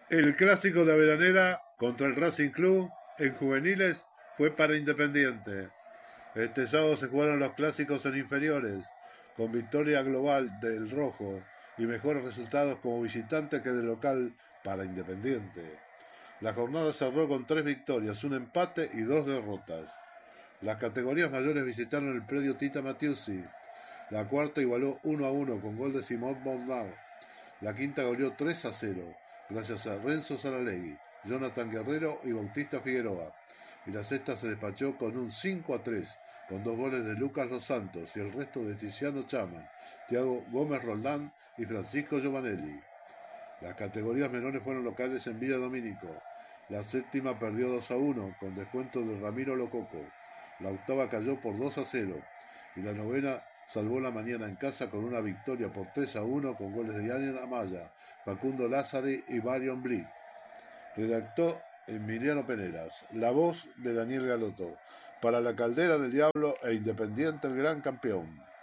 El clásico de Avellaneda contra el Racing Club en juveniles fue para Independiente. Este sábado se jugaron los clásicos en inferiores, con victoria global del Rojo y mejores resultados como visitante que de local para Independiente. La jornada cerró con 3 victorias, un empate y 2 derrotas. Las categorías mayores visitaron el predio Tita Matiusi. La cuarta igualó 1-1 con gol de Simón Bonnard. La quinta goleó 3-0, gracias a Renzo Saralegui, Jonathan Guerrero y Bautista Figueroa. Y la sexta se despachó con un 5-3, con 2 goles de Lucas Los Santos y el resto de Tiziano Chama, Thiago Gómez Roldán y Francisco Giovanelli. Las categorías menores fueron locales en Villa Domínico. La séptima perdió 2-1 con descuento de Ramiro Lococo. La octava cayó por 2-0 y la novena salvó la mañana en casa con una victoria por 3-1 con goles de Yannick Amaya, Facundo Lázari y Marion Blick. Redactó Emiliano Peneras, la voz de Daniel Galoto, para la Caldera del Diablo e Independiente el gran campeón.